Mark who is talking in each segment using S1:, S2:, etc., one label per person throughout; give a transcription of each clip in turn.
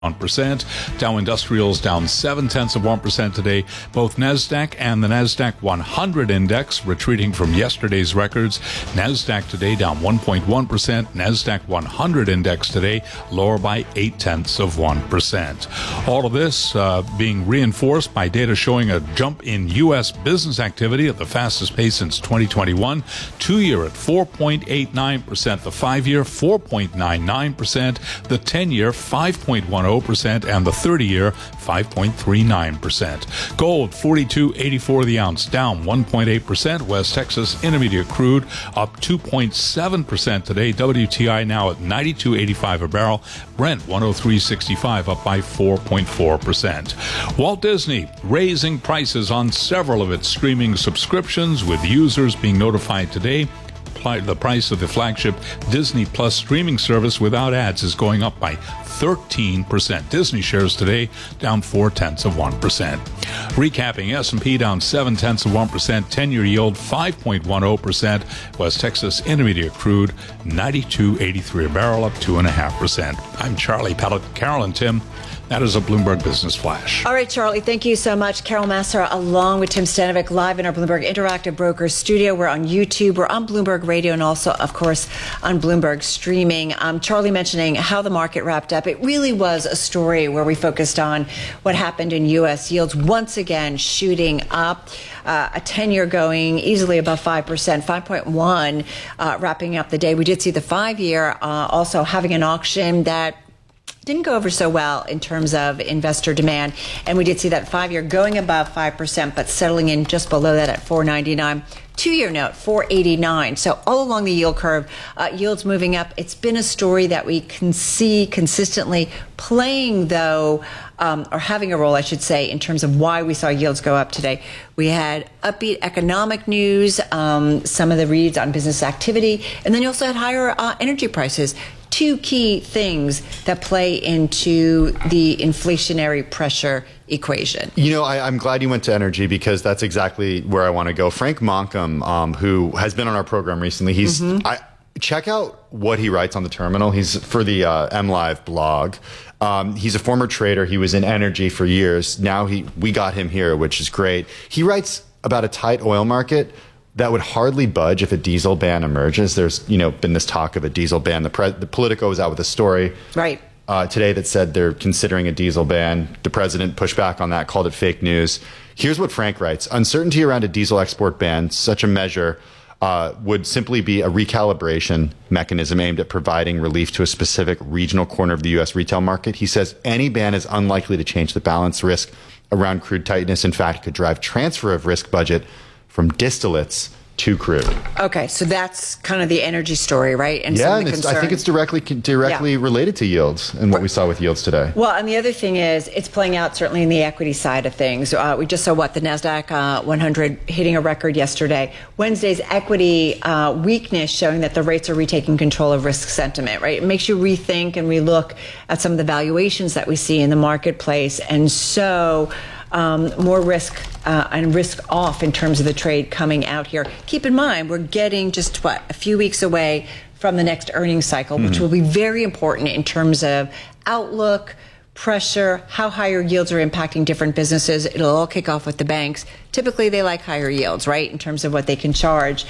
S1: 1%. Dow Industrials down 0.7% today. Both NASDAQ and the NASDAQ 100 index retreating from yesterday's records. NASDAQ today down 1.1%. NASDAQ 100 index today lower by 0.8%. All of this being reinforced by data showing a jump in U.S. business activity at the fastest pace since 2021. 2-year at 4.89%. The 5-year 4.99%. The 10-year 5.10%. And the 30-year 5.39%. Gold 42.84 the ounce, down 1.8%. West Texas Intermediate crude up 2.7% today. WTI now at 92.85 a barrel. Brent 103.65 up by 4.4%. Walt Disney raising prices on several of its streaming subscriptions, with users being notified today. The price of the flagship Disney Plus streaming service without ads is going up by 13%. Disney shares today down 0.4%. Recapping, S&P down 0.7%. 10-year yield 5.10%. West Texas Intermediate crude 92.83 a barrel, up 2.5%. I'm Charlie Pellet. Carol and Tim. That is a Bloomberg Business Flash.
S2: All right, Charlie, thank you so much. Carol Massar along with Tim Stanovic live in our Bloomberg Interactive Brokers studio. We're on YouTube, we're on Bloomberg Radio, and also, of course, on Bloomberg Streaming. Charlie mentioning how the market wrapped up. It really was a story where we focused on what happened in U.S. yields once again shooting up. A 10-year going easily above 5%, 5.1 wrapping up the day. We did see the 5-year also having an auction that didn't go over so well in terms of investor demand. And we did see that 5-year going above 5%, but settling in just below that at 4.99. 2-year note, 4.89. So all along the yield curve, yields moving up. It's been a story that we can see consistently playing, though, or having a role, I should say, in terms of why we saw yields go up today. We had upbeat economic news, some of the reads on business activity, and then you also had higher energy prices. Two key things that play into the inflationary pressure equation.
S3: You know, I'm glad you went to energy, because that's exactly where I want to go. Frank Monkum, who has been on our program recently, check out what he writes on the terminal. He's for the MLive blog. He's a former trader. He was in energy for years. Now we got him here, which is great. He writes about a tight oil market that would hardly budge if a diesel ban emerges. There's, been this talk of a diesel ban. The Politico was out with a story today that said they're considering a diesel ban. The president pushed back on that, called it fake news. Here's what Frank writes. Uncertainty around a diesel export ban, such a measure would simply be a recalibration mechanism aimed at providing relief to a specific regional corner of the U.S. retail market. He says any ban is unlikely to change the balance risk around crude tightness. In fact, it could drive transfer of risk budget from distillates to crude.
S2: Okay, so that's kind of the energy story, right? And
S3: yeah, and I think it's directly related to yields and what we saw with yields today.
S2: Well, and the other thing is it's playing out certainly in the equity side of things. We just saw the NASDAQ 100 hitting a record yesterday. Wednesday's equity weakness showing that the rates are retaking control of risk sentiment, right? It makes you rethink and relook at some of the valuations that we see in the marketplace. And so more risk and risk off in terms of the trade coming out here. Keep in mind, we're getting just a few weeks away from the next earnings cycle, which will be very important in terms of outlook, pressure, how higher yields are impacting different businesses. It'll all kick off with the banks. Typically, they like higher yields, right, in terms of what they can charge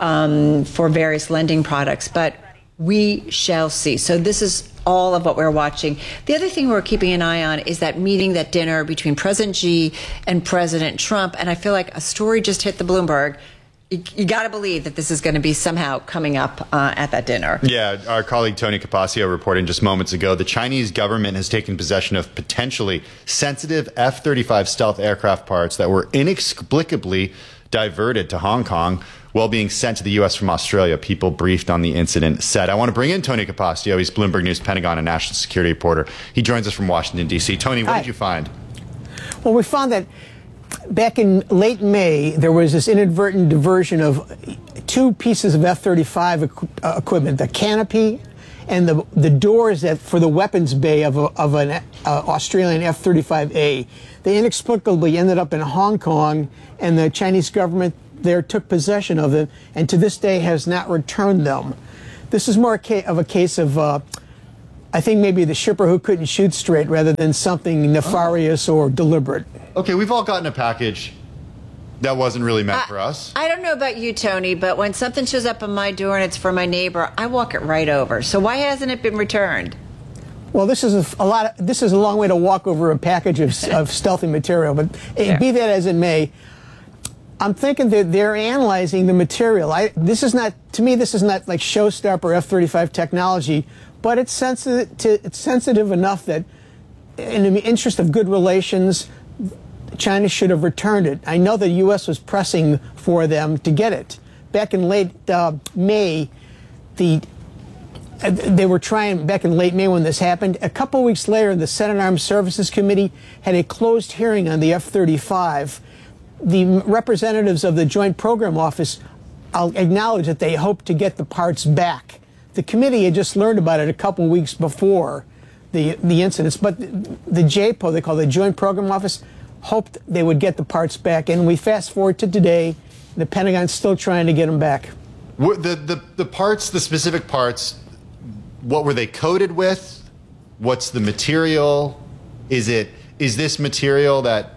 S2: for various lending products. But we shall see. So this is all of what we're watching. The other thing we're keeping an eye on is that meeting, that dinner between President Xi and President Trump. And I feel like a story just hit the Bloomberg. You got to believe that this is going to be somehow coming up at that dinner.
S3: Yeah, our colleague Tony Capaccio reporting just moments ago, the Chinese government has taken possession of potentially sensitive F-35 stealth aircraft parts that were inexplicably diverted to Hong Kong while being sent to the U.S. from Australia. People briefed on the incident said. I want to bring in Tony Capaccio. He's Bloomberg News Pentagon and national security reporter. He joins us from Washington, D.C. Tony, what did you find?
S4: Well, we found that back in late May, there was this inadvertent diversion of two pieces of F-35 equipment, the canopy and the doors that for the weapons bay of an Australian F-35A. They inexplicably ended up in Hong Kong, and the Chinese government there took possession of them, and to this day has not returned them. This is more of a case of a I think maybe the shipper who couldn't shoot straight rather than something nefarious or deliberate.
S3: Okay, we've all gotten a package that wasn't really meant for us.
S2: I don't know about you, Tony, but when something shows up on my door and it's for my neighbor, I walk it right over. So why hasn't it been returned?
S4: Well, this is this is a long way to walk over a package of stealthy material, but be that as it may, I'm thinking that they're analyzing the material. This is not like showstopper F-35 technology, but it's sensitive enough that, in the interest of good relations, China should have returned it. I know the U.S. was pressing for them to get it. Back in late May, they were trying, back in late May when this happened. A couple weeks later, the Senate Armed Services Committee had a closed hearing on the F-35. The representatives of the Joint Program Office acknowledged that they hoped to get the parts back. The committee had just learned about it a couple weeks before the incidents, but the JPO, they call it the Joint Program Office, hoped they would get the parts back. And we fast forward to today, the Pentagon's still trying to get them back.
S3: The parts, the specific parts, what were they coated with? What's the material? Is this material that,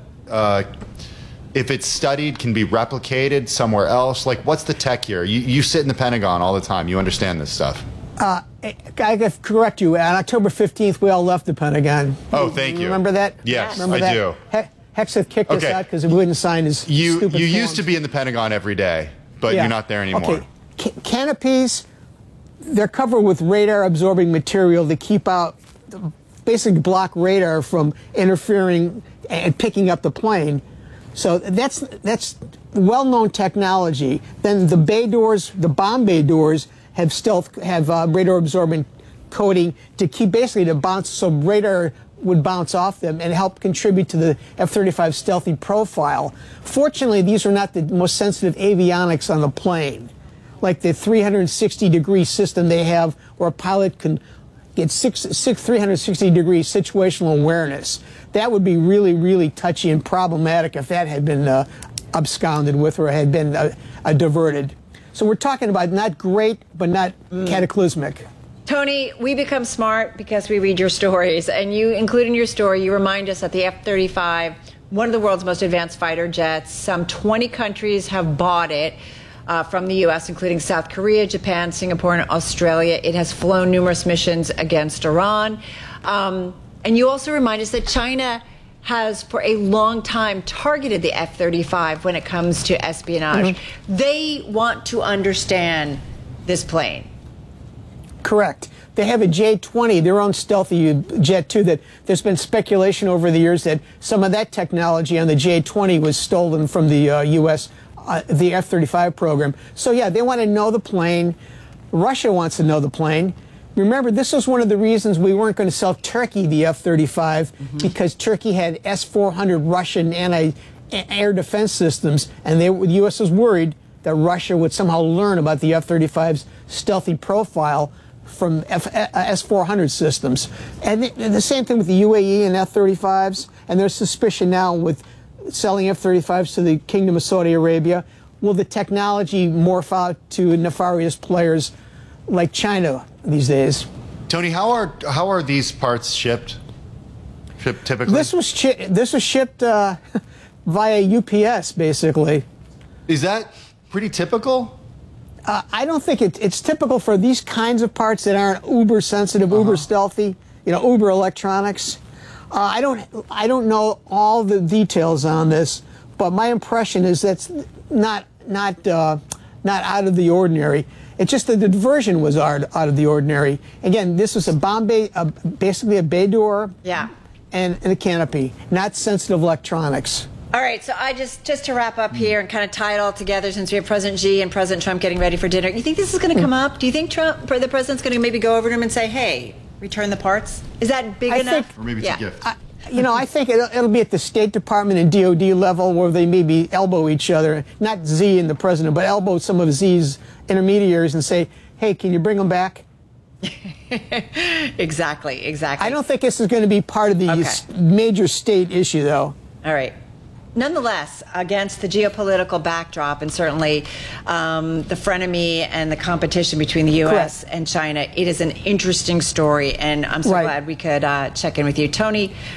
S3: if it's studied, can be replicated somewhere else? Like, what's the tech here? You sit in the Pentagon all the time. You understand this stuff.
S4: I got to correct you. On October 15th, we all left the Pentagon.
S3: Oh, thank you.
S4: Remember that?
S3: Yes,
S4: Remember
S3: I
S4: that?
S3: do.
S4: Hexeth kicked us out because we wouldn't sign his stupid
S3: You
S4: forms.
S3: used to be in the Pentagon every day, but you're not there anymore.
S4: Okay. Canopies, they're covered with radar-absorbing material to keep out, basically block radar from interfering and picking up the plane. So that's well-known technology. Then the bay doors, the bomb bay doors, have radar-absorbing coating to keep basically to bounce, so radar would bounce off them and help contribute to the F-35 stealthy profile. Fortunately, these are not the most sensitive avionics on the plane, like the 360-degree system they have where a pilot can get 360-degree situational awareness. That would be really, really touchy and problematic if that had been absconded with or had been diverted. So we're talking about not great, but not cataclysmic.
S2: Tony, we become smart because we read your stories, and you include in your story, you remind us that the F-35, one of the world's most advanced fighter jets, some 20 countries have bought it from the U.S., including South Korea, Japan, Singapore, and Australia. It has flown numerous missions against Iran. And you also remind us that China has for a long time targeted the F-35 when it comes to espionage. Mm-hmm. They want to understand this plane.
S4: Correct. They have a J-20, their own stealthy jet, too, that there's been speculation over the years that some of that technology on the J-20 was stolen from the U.S., the F-35 program. So, yeah, they want to know the plane. Russia wants to know the plane. Remember, this was one of the reasons we weren't going to sell Turkey the F-35, because Turkey had S-400 Russian anti-air defense systems, and the U.S. was worried that Russia would somehow learn about the F-35's stealthy profile from S-400 systems. And the same thing with the UAE and F-35s, and there's suspicion now with selling F-35s to the Kingdom of Saudi Arabia. Will the technology morph out to nefarious players like China these days?
S3: Tony, how are these parts shipped typically?
S4: This was shipped via UPS, basically.
S3: Is that pretty typical?
S4: I don't think it's typical for these kinds of parts that aren't uber sensitive, uber stealthy, uber electronics. I don't know all the details on this, but my impression is that's not out of the ordinary. It's just that the diversion was out of the ordinary. Again, this was a bomb bay, basically a bay door, and a canopy, not sensitive electronics.
S2: All right, so I just to wrap up here and kind of tie it all together, since we have President Xi and President Trump getting ready for dinner, you think this is going to come up? Do you think the president's going to maybe go over to him and say, hey, return the parts? Is that big enough?
S3: Or maybe it's a gift.
S4: I think it'll be at the State Department and DOD level where they maybe elbow each other, not Xi and the president, but elbow some of Xi's intermediaries and say, hey, can you bring them back?
S2: Exactly.
S4: I don't think this is going to be part of the major state issue, though.
S2: All right. nonetheless, against the geopolitical backdrop and certainly the frenemy and the competition between the U.S. and China, it is an interesting story, and I'm so glad we could check in with you. Tony